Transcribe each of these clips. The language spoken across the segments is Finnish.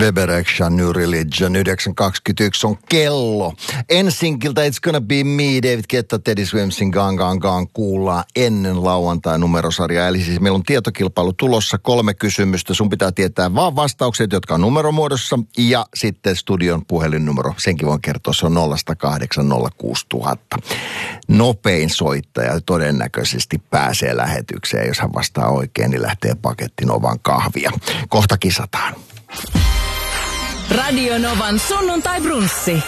Weber Action, New Religion, 9.21 on kello. Ensinkiltä It's Gonna Be Me, David Guetta, Teddy Swimsin Gang kuullaan ennen lauantai-numerosarjaa. Eli siis meillä on tietokilpailu tulossa, 3 kysymystä. Sun pitää tietää vaan vastaukset, jotka on numeromuodossa. Ja sitten studion puhelinnumero, senkin voin kertoa, se on 0806000. Nopein soittaja todennäköisesti pääsee lähetykseen. Jos hän vastaa oikein, niin lähtee Paketti Novan kahvia. Kohta kisataan. Radio Novan sunnuntai-brunssi.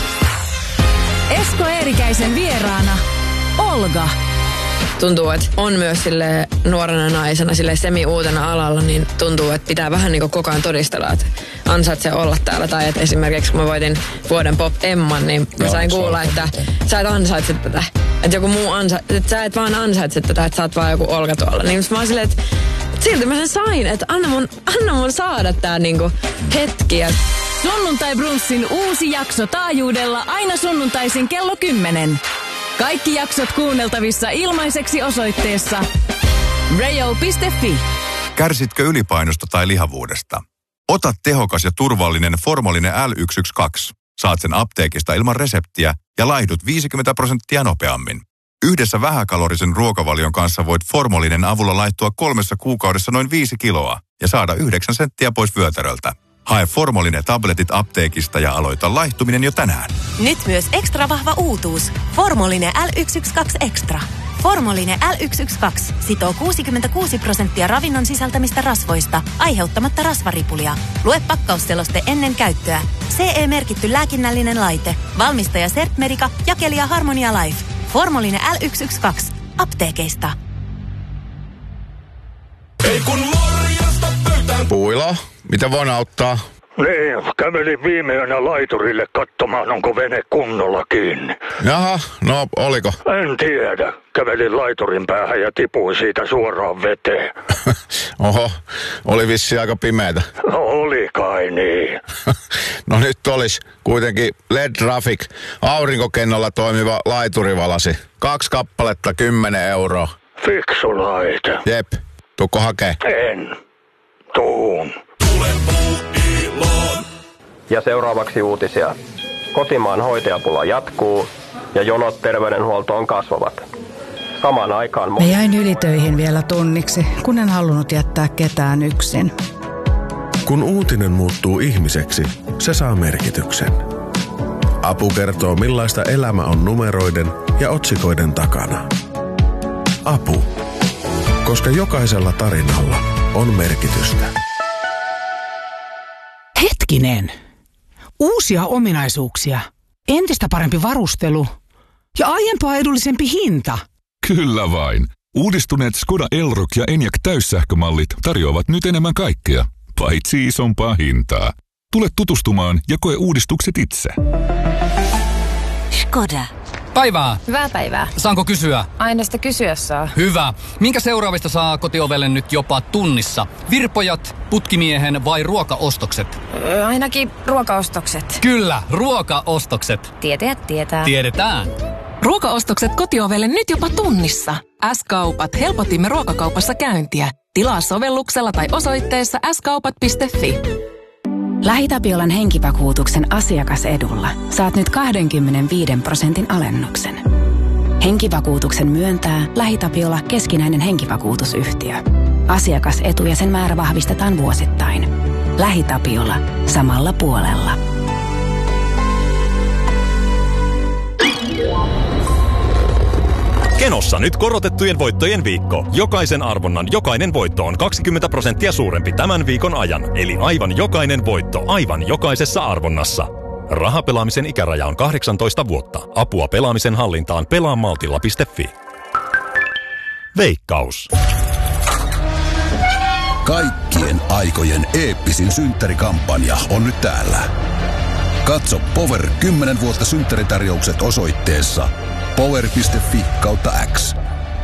Esko Eerikäisen vieraana Olga. Tuntuu, että on myös sille nuorena naisena, sille semi-uutena alalla, niin tuntuu, että pitää vähän niin kuin koko ajan todistella, että ansaitsee olla täällä. Tai että esimerkiksi kun mä voitin vuoden Pop Emman, niin mä sain kuulla, että sä et ansaitse tätä. Että joku muu että sä et vaan ansaitse tätä, että sä oot vaan joku Olga tuolla. Niin mä oon silleen, että silti mä sen sain, että anna mun saada tää niinku hetkiä. Sunnuntai-brunssin uusi jakso taajuudella aina sunnuntaisin kello 10. Kaikki jaksot kuunneltavissa ilmaiseksi osoitteessa rayo.fi. Kärsitkö ylipainosta tai lihavuudesta? Ota tehokas ja turvallinen Formolinen L112. Saat sen apteekista ilman reseptiä ja laihdut 50% nopeammin. Yhdessä vähäkalorisen ruokavalion kanssa voit Formolinen avulla laihtua 3 kuukaudessa noin 5 kiloa ja saada 9 senttiä pois vyötäröltä. Hae Formolinen tabletit apteekista ja aloita laihtuminen jo tänään. Nyt myös ekstra vahva uutuus. Formolinen L112 Extra. Formolinen L112 sitoo 66% ravinnon sisältämistä rasvoista, aiheuttamatta rasvaripulia. Lue pakkausseloste ennen käyttöä. CE-merkitty lääkinnällinen laite. Valmistaja Sertmedica, jakelija Harmonia Life. Formolinen L112. Apteekeista. Ei kun morjesta pöytään. Puilo, mitä voin auttaa? Niin, kävelin viime yönä laiturille katsomaan, onko vene kunnolla kiinni. Jaha, no oliko? En tiedä. Kävelin laiturin päähän ja tipuin siitä suoraan veteen. Oho, oli vissi aika pimeätä. No, oli kai niin. No nyt olisi kuitenkin LED Traffic aurinkokennolla toimiva laiturivalasi. 2 kappaletta 10 €. Fiksu laite. Jep, tuukko hakee? En. Tuun. Ja seuraavaksi uutisia. Kotimaan hoitajapula jatkuu ja jonot terveydenhuoltoon kasvavat. Samaan aikaan... Me jäin ylitöihin vielä tunniksi, kun en halunnut jättää ketään yksin. Kun uutinen muuttuu ihmiseksi, se saa merkityksen. Apu kertoo, millaista elämä on numeroiden ja otsikoiden takana. Apu. Koska jokaisella tarinalla on merkitystä. Hetkinen. Uusia ominaisuuksia, entistä parempi varustelu ja aiempaa edullisempi hinta. Kyllä vain. Uudistuneet Skoda Elroq ja Enyaq täyssähkömallit tarjoavat nyt enemmän kaikkea, paitsi isompaa hintaa. Tule tutustumaan ja koe uudistukset itse. Skoda. Päivää. Hyvää päivää. Saanko kysyä? Aina sitä kysyä saa. Hyvä. Minkä seuraavista saa kotiovelle nyt jopa tunnissa? Virpojat, putkimiehen vai ruokaostokset? Ainakin ruokaostokset. Kyllä, ruokaostokset. Tietäjät tietää. Tiedetään. Ruokaostokset kotiovelle nyt jopa tunnissa. S-kaupat helpotimme ruokakaupassa käyntiä. Tilaa sovelluksella tai osoitteessa skaupat.fi. LähiTapiolan henkivakuutuksen asiakasedulla saat nyt 25% alennuksen. Henkivakuutuksen myöntää LähiTapiola keskinäinen henkivakuutusyhtiö. Asiakasetu ja sen määrä vahvistetaan vuosittain. LähiTapiola. Samalla puolella. Kenossa nyt korotettujen voittojen viikko. Jokaisen arvonnan jokainen voitto on 20% suurempi tämän viikon ajan. Eli aivan jokainen voitto aivan jokaisessa arvonnassa. Rahapelaamisen ikäraja on 18 vuotta. Apua pelaamisen hallintaan pelaamaltilla.fi. Veikkaus. Kaikkien aikojen eeppisin synttärikampanja on nyt täällä. Katso Power 10 vuotta synttäritarjoukset osoitteessa power.fi/X.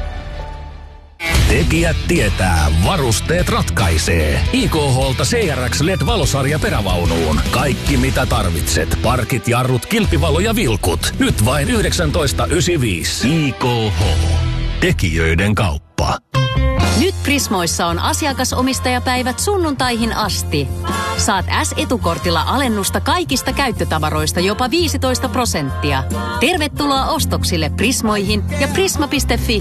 Tekijät tietää, varusteet ratkaisee. IKH:lta CRX LED-valosarja perävaunuun. Kaikki mitä tarvitset. Parkit, jarrut, kilpivalo ja vilkut. Nyt vain 19,95. IKH. Tekijöiden kauppa. Nyt Prismoissa on asiakasomistajapäivät sunnuntaihin asti. Saat S-etukortilla alennusta kaikista käyttötavaroista jopa 15%. Tervetuloa ostoksille Prismoihin ja prisma.fi.